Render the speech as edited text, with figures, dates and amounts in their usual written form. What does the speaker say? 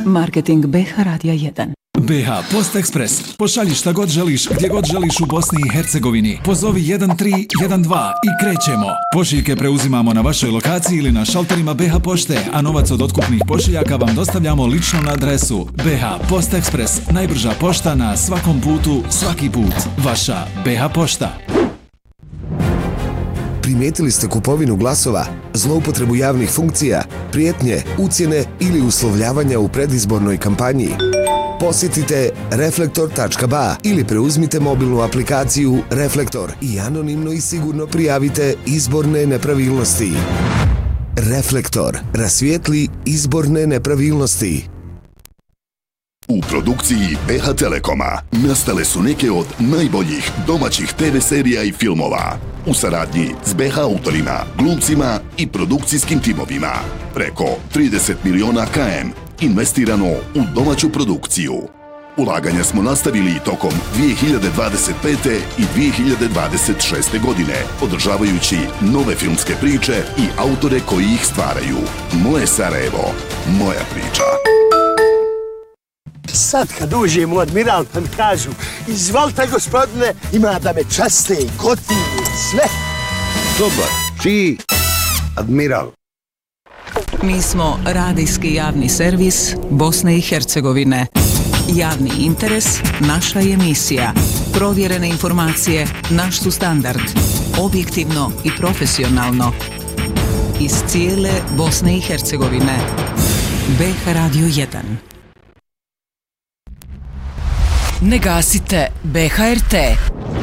Marketing BH Radija 1. BH Post Express. Pošalji šta god želiš, gdje god želiš u Bosni i Hercegovini. Pozovi 1312 i krećemo. Pošiljke preuzimamo na vašoj lokaciji ili na šalterima BH Pošte, a novac od otkupnih pošiljaka vam dostavljamo lično na adresu. BH Post Express. Najbrža pošta na svakom putu, svaki put. Vaša BH Pošta. Primijetili ste kupovinu glasova, zloupotrebu javnih funkcija, prijetnje, ucjene ili uslovljavanja u predizbornoj kampanji? Posjetite reflektor.ba ili preuzmite mobilnu aplikaciju Reflektor i anonimno i sigurno prijavite izborne nepravilnosti. Reflektor rasvijetli izborne nepravilnosti. U produkciji BH Telekoma nastale su neke od najboljih domaćih TV serija i filmova. U saradnji s BH autorima, glumcima i produkcijskim timovima. Preko 30 miliona KM investirano u domaću produkciju. Ulaganja smo nastavili tokom 2025. i 2026. godine, održavajući nove filmske priče i autore koji ih stvaraju. Moje Sarajevo, moja priča. Sad kad uđem u Admiral pa mi kažu izvolite gospodine, ima da me časte, gotive, sve. Dobar, čiji? Admiral. Mi smo radijski javni servis Bosne i Hercegovine. Javni interes, naša emisija. Provjerene informacije, naš su standard. Objektivno i profesionalno. Iz cijele Bosne i Hercegovine. BH Radio 1. Ne gasite BHRT.